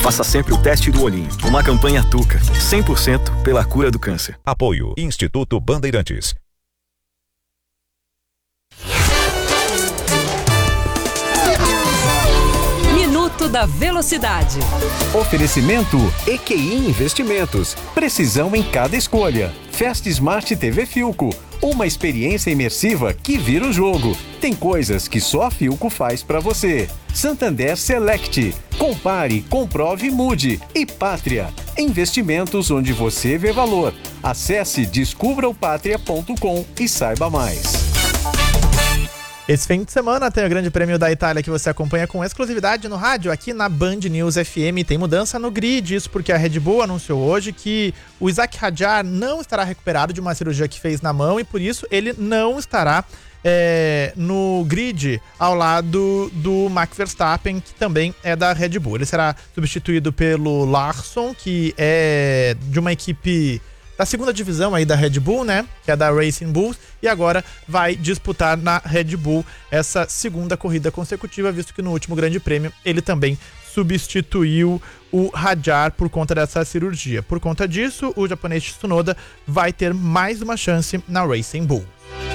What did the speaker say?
Faça sempre o teste do olhinho. Uma campanha Tuca, 100% pela cura do câncer. Apoio Instituto Bandeirantes. Minuto da Velocidade. Oferecimento EQI Investimentos. Precisão em cada escolha. Fast Smart TV Philco. Uma experiência imersiva que vira o jogo. Tem coisas que só a Philco faz pra você. Santander Select. Compare, comprove e mude. E Pátria. Investimentos onde você vê valor. Acesse descubraopatria.com e saiba mais. Esse fim de semana tem o Grande Prêmio da Itália que você acompanha com exclusividade no rádio aqui na Band News FM. Tem mudança no grid, isso porque a Red Bull anunciou hoje que o Isack Hadjar não estará recuperado de uma cirurgia que fez na mão e por isso ele não estará no grid ao lado do Max Verstappen, que também é da Red Bull. Ele será substituído pelo Larson, que é de uma equipe da segunda divisão aí da Red Bull, né? Que é da Racing Bulls, e agora vai disputar na Red Bull essa segunda corrida consecutiva, visto que no último Grande Prêmio ele também substituiu o Hadjar por conta dessa cirurgia. Por conta disso, o japonês Tsunoda vai ter mais uma chance na Racing Bull.